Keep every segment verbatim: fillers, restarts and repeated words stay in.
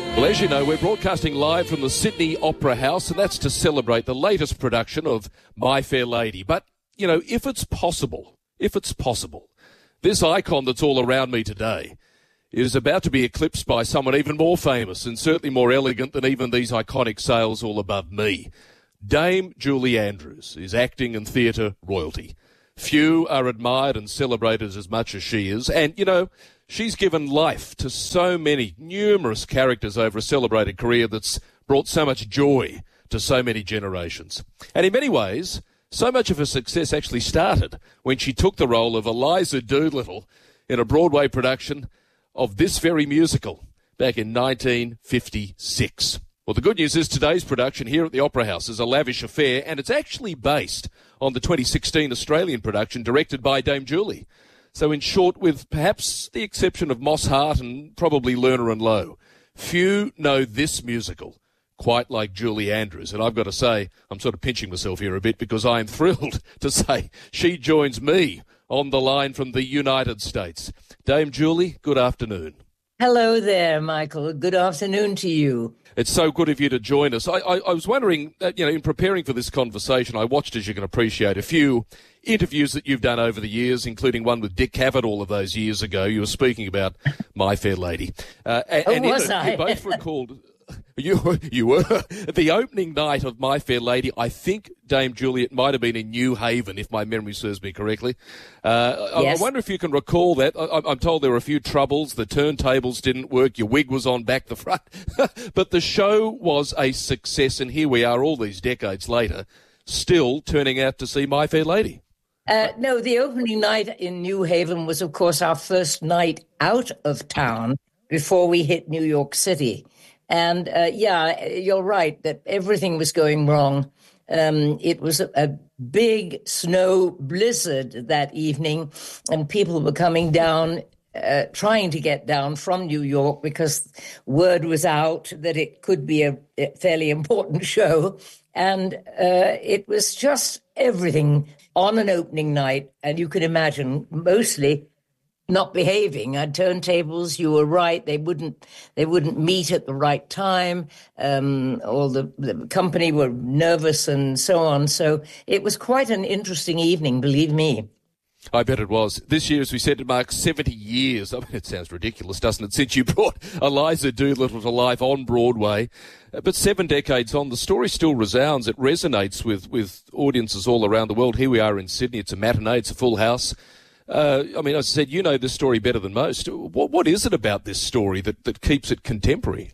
Well, as you know, we're broadcasting live from the Sydney Opera House, and that's to celebrate the latest production of My Fair Lady. But, you know, if it's possible, if it's possible, this icon that's all around me today is about to be eclipsed by someone even more famous and certainly more elegant than even these iconic sails all above me. Dame Julie Andrews is acting and theatre royalty. Few are admired and celebrated as much as she is, and, you know, she's given life to so many, numerous characters over a celebrated career that's brought so much joy to so many generations. And in many ways, so much of her success actually started when she took the role of Eliza Doolittle in a Broadway production of this very musical back in nineteen fifty-six. Well, the good news is today's production here at the Opera House is a lavish affair, and it's actually based on the twenty sixteen Australian production directed by Dame Julie. So in short, with perhaps the exception of Moss Hart and probably Lerner and Lowe, few know this musical quite like Julie Andrews. And I've got to say, I'm sort of pinching myself here a bit because I am thrilled to say she joins me on the line from the United States. Dame Julie, good afternoon. Hello there, Michael. Good afternoon to you. It's so good of you to join us. I, I, I was wondering, uh, you know, in preparing for this conversation, I watched, as you can appreciate, a few interviews that you've done over the years, including one with Dick Cavett all of those years ago. You were speaking about My Fair Lady. Uh, and, oh, and was in it, I? you both recalled... You, you were. The opening night of My Fair Lady, I think, Dame Juliet, might have been in New Haven, if my memory serves me correctly. Uh, yes. I, I wonder if you can recall that. I, I'm told there were a few troubles. The turntables didn't work. Your wig was on back the front. But the show was a success, and here we are all these decades later, still turning out to see My Fair Lady. Uh, no, the opening night in New Haven was, of course, our first night out of town before we hit New York City. And, uh, yeah, you're right that everything was going wrong. Um, it was a, a big snow blizzard that evening, and people were coming down, uh, trying to get down from New York because word was out that it could be a, a fairly important show. And uh, it was just everything on an opening night. And you can imagine, mostly not behaving. Our turntables, you were right, they wouldn't they wouldn't meet at the right time. Um, all the, the company were nervous and so on. So it was quite an interesting evening, believe me. I bet it was. This year, as we said, it marks seventy years. I mean, it sounds ridiculous, doesn't it, since you brought Eliza Doolittle to life on Broadway. But seven decades on, the story still resounds. It resonates with, with audiences all around the world. Here we are in Sydney. It's a matinee. It's a full house. Uh, I mean, as I said, you know this story better than most. What What is it about this story that, that keeps it contemporary?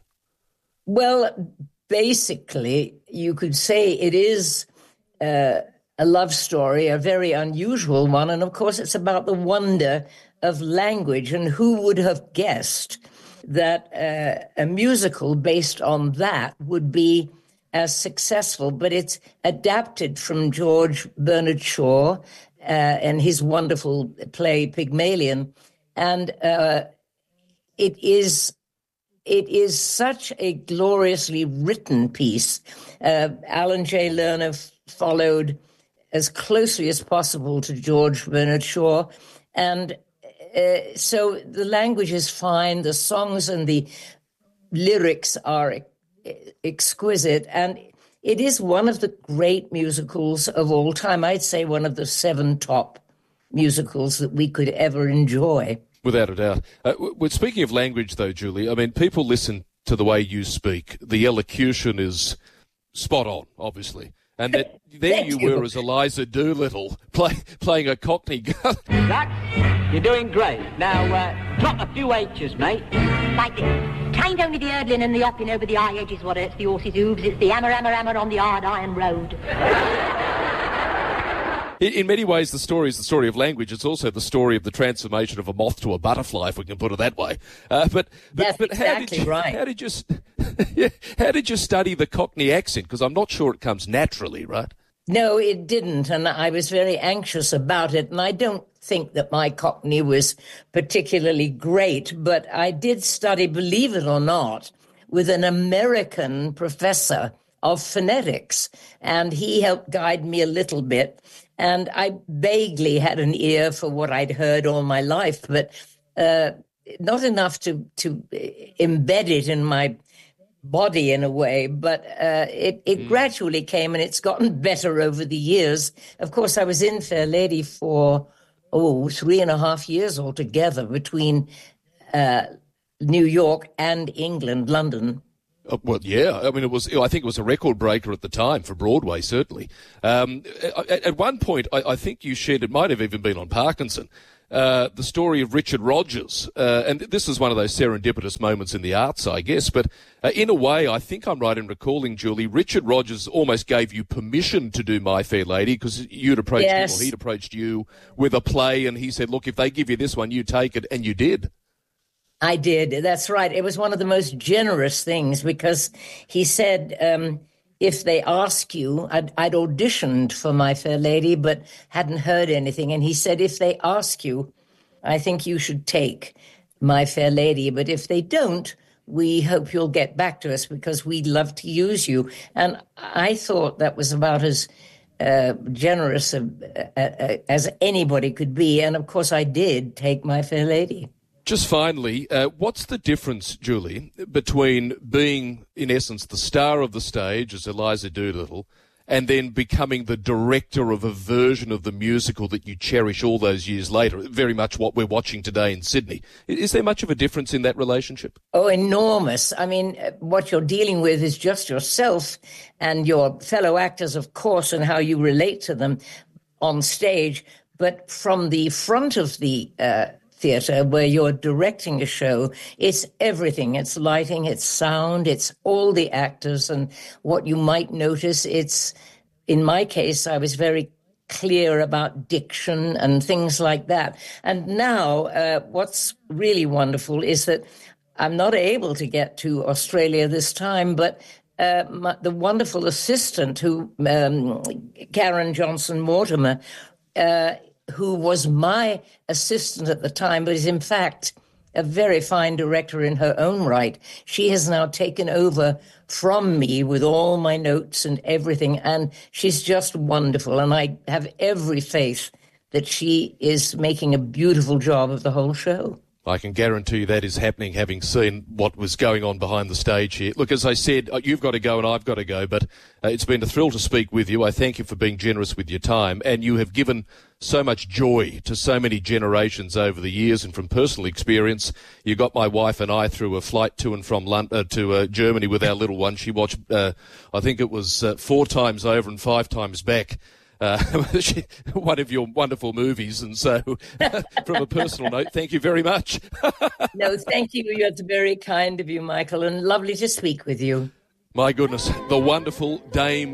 Well, basically, you could say it is uh, a love story, a very unusual one. And, of course, it's about the wonder of language. And who would have guessed that uh, a musical based on that would be as successful? But it's adapted from George Bernard Shaw, Uh, and his wonderful play Pygmalion, and uh, it is it is such a gloriously written piece. Uh, Alan J. Lerner f- followed as closely as possible to George Bernard Shaw, and uh, so the language is fine. The songs and the lyrics are e- exquisite, and it is one of the great musicals of all time. I'd say one of the seven top musicals that we could ever enjoy. Without a doubt. Uh, w- speaking of language, though, Julie, I mean, people listen to the way you speak. The elocution is spot on, obviously. And that there you, you were as Eliza Doolittle play, playing a Cockney. That, you're doing great. Now, uh, drop a few H's, mate. Like this. Tain't only the hurdling and the hopping over the high edges what hurts the horse's hooves, it's the hammer, hammer, hammer on the hard iron road. In, in many ways, the story is the story of language. It's also the story of the transformation of a moth to a butterfly, if we can put it that way. Uh, but, but, That's but how exactly did you, right. How did you, yeah, how did you study the Cockney accent? Because I'm not sure it comes naturally, right? No, it didn't, and I was very anxious about it, and I don't think that my Cockney was particularly great, but I did study, believe it or not, with an American professor of phonetics, and he helped guide me a little bit, and I vaguely had an ear for what I'd heard all my life, but uh, not enough to, to embed it in my body in a way, but uh, it, it mm. gradually came, and it's gotten better over the years. Of course, I was in Fair Lady for, oh, three and a half years altogether between uh, New York and England, London. Uh, well, yeah. I mean, it was. I think it was a record breaker at the time for Broadway, certainly. Um, at, at one point, I, I think you shared, it might have even been on Parkinson, uh, the story of Richard Rodgers. Uh, and this is one of those serendipitous moments in the arts, I guess. But uh, in a way, I think I'm right in recalling, Julie, Richard Rodgers almost gave you permission to do My Fair Lady because you'd approached yes. him, or he'd approached you with a play, and he said, look, if they give you this one, you take it, and you did. I did. That's right. It was one of the most generous things because he said, um, if they ask you, I'd, I'd auditioned for My Fair Lady, but hadn't heard anything. And he said, if they ask you, I think you should take My Fair Lady. But if they don't, we hope you'll get back to us because we'd love to use you. And I thought that was about as uh, generous uh, uh, as anybody could be. And of course, I did take My Fair Lady. Just finally, uh, what's the difference, Julie, between being, in essence, the star of the stage as Eliza Doolittle and then becoming the director of a version of the musical that you cherish all those years later, very much what we're watching today in Sydney? Is there much of a difference in that relationship? Oh, enormous. I mean, what you're dealing with is just yourself and your fellow actors, of course, and how you relate to them on stage. But from the front of the uh theatre where you're directing a show, it's everything. It's lighting, it's sound, it's all the actors. And what you might notice, it's, in my case, I was very clear about diction and things like that. And now uh, what's really wonderful is that I'm not able to get to Australia this time, but uh, my, the wonderful assistant who, um, Karen Johnson Mortimer, uh, who was my assistant at the time, but is in fact a very fine director in her own right. She has now taken over from me with all my notes and everything, and she's just wonderful. And I have every faith that she is making a beautiful job of the whole show. I can guarantee you that is happening, having seen what was going on behind the stage here. Look, as I said, you've got to go and I've got to go, but uh, it's been a thrill to speak with you. I thank you for being generous with your time, and you have given so much joy to so many generations over the years. And from personal experience, you got my wife and I through a flight to and from London, uh, to uh, Germany with our little one. She watched, uh, I think it was uh, four times over and five times back. Uh, one of your wonderful movies, and so from a personal note, thank you very much. No, thank you. It's very kind of you, Michael, and lovely to speak with you. My goodness, the wonderful Dame